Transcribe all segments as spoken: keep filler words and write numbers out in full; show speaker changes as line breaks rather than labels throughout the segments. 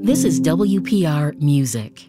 This is W P R Music.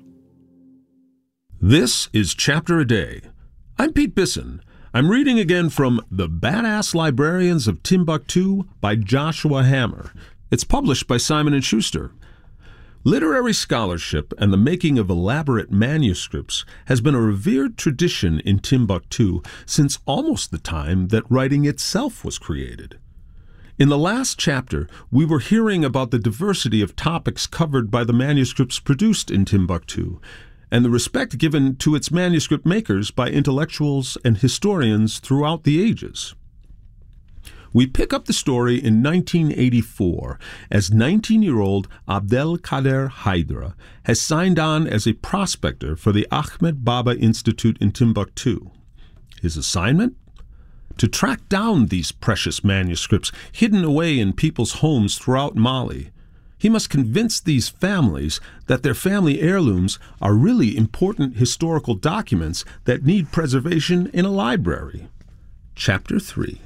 This is Chapter a Day. I'm Pete Bisson. I'm reading again from The Badass Librarians of Timbuktu by Joshua Hammer. It's published by Simon and Schuster. Literary scholarship and the making of elaborate manuscripts has been a revered tradition in Timbuktu since almost the time that writing itself was created. In the last chapter, we were hearing about the diversity of topics covered by the manuscripts produced in Timbuktu, and the respect given to its manuscript makers by intellectuals and historians throughout the ages. We pick up the story in nineteen eighty-four as nineteen-year-old Abdel Kader Haidara has signed on as a prospector for the Ahmed Baba Institute in Timbuktu. His assignment? To track down these precious manuscripts hidden away in people's homes throughout Mali. He must convince these families that their family heirlooms are really important historical documents that need preservation in a library. Chapter three.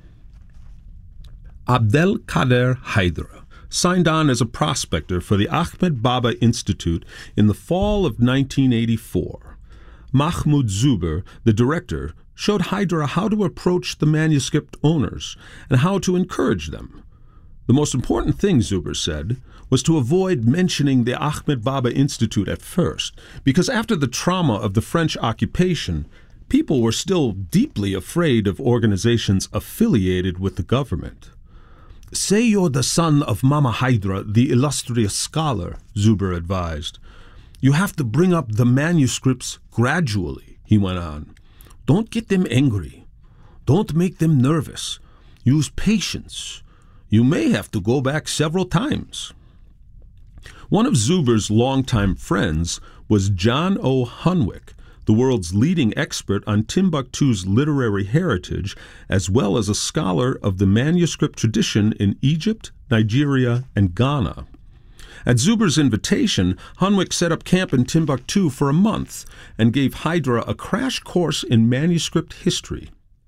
Abdel Kader Haidara signed on as a prospector for the Ahmed Baba Institute in the fall of nineteen eighty-four. Mahmoud Zuber, the director, showed Haidara how to approach the manuscript owners and how to encourage them. The most important thing, Zuber said, was to avoid mentioning the Ahmed Baba Institute at first, because after the trauma of the French occupation, people were still deeply afraid of organizations affiliated with the government. Say you're the son of Mama Haidara, the illustrious scholar, Zuber advised. You have to bring up the manuscripts gradually, he went on. Don't get them angry. Don't make them nervous. Use patience. You may have to go back several times. One of Zuber's longtime friends was John O. Hunwick, the world's leading expert on Timbuktu's literary heritage, as well as a scholar of the manuscript tradition in Egypt, Nigeria, and Ghana. At Zuber's invitation, Hunwick set up camp in Timbuktu for a month and gave Haidara a crash course in manuscript history.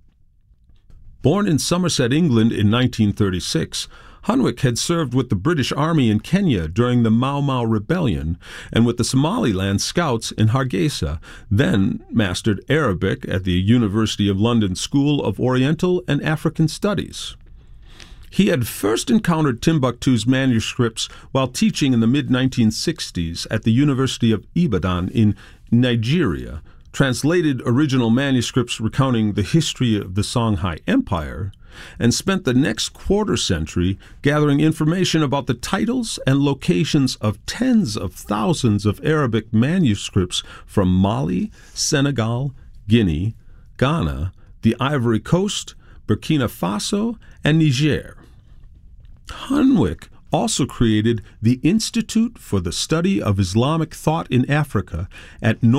Born in Somerset, England in nineteen thirty-six, Hunwick had served with the British Army in Kenya during the Mau Mau Rebellion and with the Somaliland Scouts in Hargeisa, then mastered Arabic at the University of London School of Oriental and African Studies. He had first encountered Timbuktu's manuscripts while teaching in the mid nineteen sixties at the University of Ibadan in Nigeria, translated original manuscripts recounting the history of the Songhai Empire, and spent the next quarter century gathering information about the titles and locations of tens of thousands of Arabic manuscripts from Mali, Senegal, Guinea, Ghana, the Ivory Coast, Burkina Faso, and Niger. Hunwick also created the Institute for the Study of Islamic Thought in Africa at North